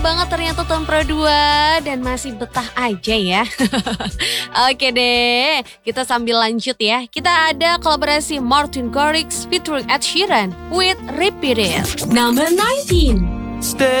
banget ternyata tahun Pro 2 dan masih betah aja ya. Oke deh, kita sambil lanjut ya. Kita ada kolaborasi Martin Garrix featuring Ed Sheeran with Repeat It. Number 19. Stay